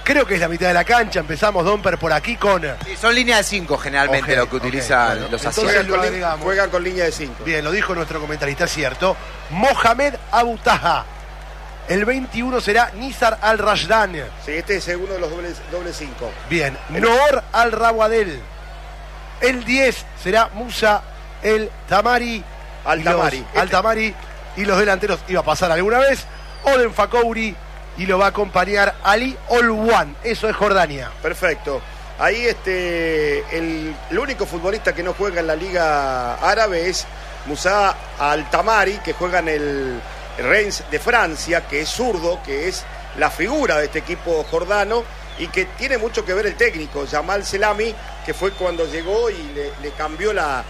Creo que es la mitad de la cancha. Empezamos, Domper, por aquí con... Sí, son líneas de 5 generalmente lo que utilizan los asiáticos. Juegan con línea de 5. Bien, lo dijo nuestro comentarista, cierto. Mohamed Abu Taha. El 21 será Nizar Al-Rashdan. Sí, este es uno de los doble 5. Bien, Noor Al-Rawadel. El 10 será Musa El Tamari. Al-Tamari. Y los delanteros iba a pasar alguna vez. Oden Fakouri. Y lo va a acompañar Ali Olwan. Eso es Jordania. Perfecto. Ahí el único futbolista que no juega en la Liga Árabe es Musa Al-Tamari, que juega en el Reims de Francia, que es zurdo, que es la figura de este equipo jordano y que tiene mucho que ver el técnico, Jamal Selami, que fue cuando llegó y le cambió la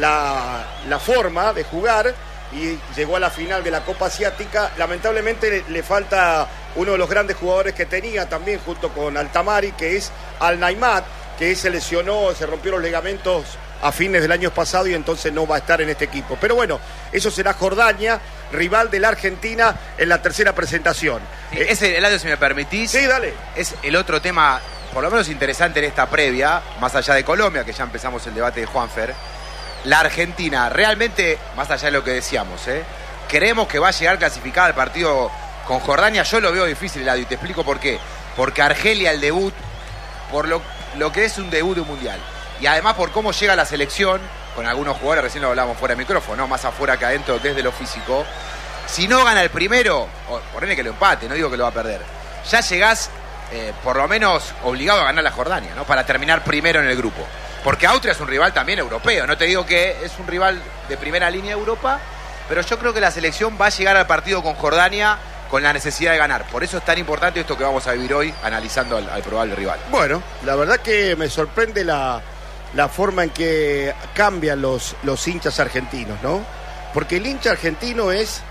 forma de jugar y llegó a la final de la Copa Asiática. Lamentablemente le falta uno de los grandes jugadores que tenía también junto con Al-Tamari, que es Al-Naimat, que se lesionó, se rompió los ligamentos a fines del año pasado y entonces no va a estar en este equipo. Pero bueno, eso será Jordania, rival de la Argentina en la tercera presentación. Ese, Eladio, si me permitís, sí, dale. Es el otro tema, por lo menos interesante en esta previa, más allá de Colombia, que ya empezamos el debate de Juanfer. La Argentina, realmente, más allá de lo que decíamos, creemos que va a llegar clasificada al partido con Jordania. Yo lo veo difícil, Eladio, y te explico por qué. Porque Argelia, el debut, por lo que es un debut de un mundial, y además por cómo llega la selección, con algunos jugadores, recién lo hablábamos fuera de micrófono, más afuera que adentro desde lo físico. Si no gana el primero, ponele que lo empate, no digo que lo va a perder, ya llegás por lo menos obligado a ganar la Jordania, ¿no? Para terminar primero en el grupo. Porque Austria es un rival también europeo, no te digo que es un rival de primera línea de Europa, pero yo creo que la selección va a llegar al partido con Jordania con la necesidad de ganar. Por eso es tan importante esto que vamos a vivir hoy analizando al probable rival. Bueno, la verdad que me sorprende la forma en que cambian los hinchas argentinos, ¿no? Porque el hincha argentino es,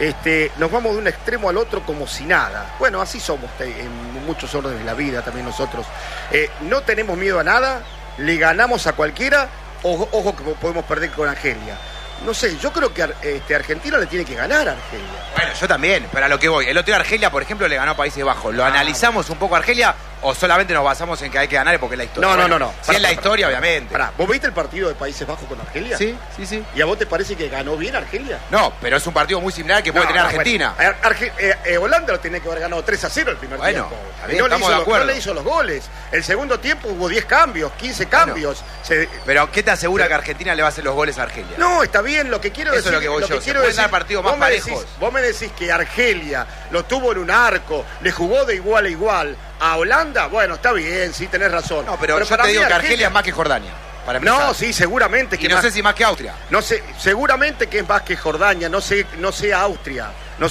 nos vamos de un extremo al otro como si nada. Bueno, así somos en muchos órdenes de la vida también nosotros. No tenemos miedo a nada, le ganamos a cualquiera, ojo que podemos perder con Argelia. No sé, yo creo que Argentina le tiene que ganar a Argelia. Bueno, yo también, pero a lo que voy. El otro día Argelia, por ejemplo, le ganó a Países Bajos. ¿Lo analizamos un poco a Argelia o solamente nos basamos en que hay que ganar porque es la historia? No. Si es la historia, obviamente. ¿Vos viste el partido de Países Bajos con Argelia? Sí. ¿Y a vos te parece que ganó bien Argelia? No, pero es un partido muy similar que puede tener Argentina. Bueno, Holanda lo tenía que haber ganado 3-0 el primer tiempo. No le hizo los goles. El segundo tiempo hubo 10 cambios, 15 cambios. Pero ¿qué te asegura que Argentina le va a hacer los goles a Argelia? No, está bien, lo que quiero decir. Eso es lo que voy yo. Se pueden dar partidos más parejos. Vos me decís que Argelia lo tuvo en un arco, le jugó de igual a igual a Holanda. Bueno, está bien, sí, tenés razón. No, pero yo te digo que Argelia es más que Jordania. No, sí, seguramente que no sé si más que Austria. No sé, seguramente que es más que Jordania, no sé Austria.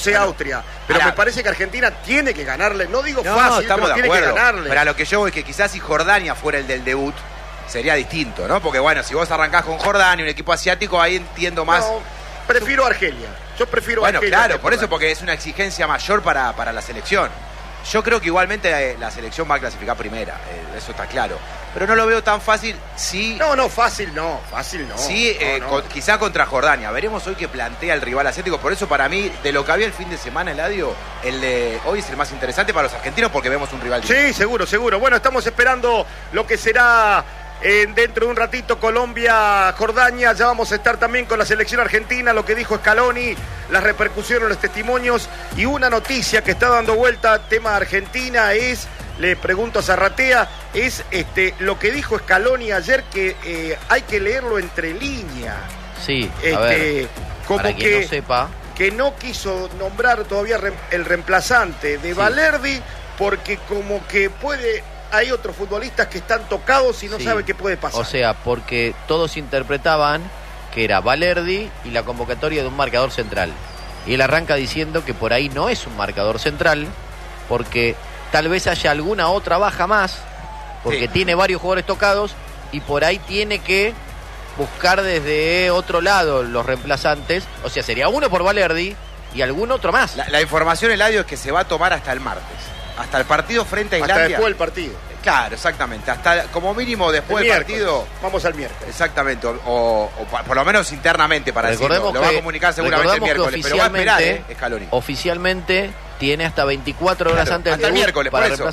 Pero me parece que Argentina tiene que ganarle. No digo fácil, pero tiene que ganarle. Pero a lo que yo voy es que quizás si Jordania fuera el del debut, sería distinto, ¿no? Porque bueno, si vos arrancás con Jordania, un equipo asiático, ahí entiendo más. No, prefiero Argelia. Yo prefiero Argelia. Bueno, claro, por eso, porque es una exigencia mayor para la selección. Yo creo que igualmente la selección va a clasificar primera, eso está claro. Pero no lo veo tan fácil si... No, fácil no. Sí, quizá contra Jordania. Veremos hoy qué plantea el rival asiático. Por eso para mí, de lo que había el fin de semana, Eladio, el de hoy es el más interesante para los argentinos porque vemos un rival. Sí, seguro. Bueno, estamos esperando lo que será... dentro de un ratito Colombia-Jordania, ya vamos a estar también con la selección argentina, lo que dijo Scaloni, las repercusiones, los testimonios y una noticia que está dando vuelta, tema Argentina, le pregunto a Zarratea, es lo que dijo Scaloni ayer, que hay que leerlo entre líneas. Sí, a ver, como para quien no sepa, que no quiso nombrar todavía el reemplazante de Valerdi, porque como que hay otros futbolistas que están tocados y no sabe qué puede pasar. O sea, porque todos interpretaban que era Valerdi y la convocatoria de un marcador central. Y él arranca diciendo que por ahí no es un marcador central, porque tal vez haya alguna otra baja más, porque tiene varios jugadores tocados y por ahí tiene que buscar desde otro lado los reemplazantes. O sea, sería uno por Valerdi y algún otro más. La información, Eladio, es que se va a tomar hasta el martes. Hasta el partido frente a Islandia. Hasta después del partido. Claro, exactamente. Hasta como mínimo después del partido. Vamos al miércoles. Exactamente. O por lo menos internamente para decirlo. Lo va a comunicar seguramente el miércoles. Pero va a esperar, Scaloni. Oficialmente tiene hasta 24 horas antes del hasta el miércoles, para por eso.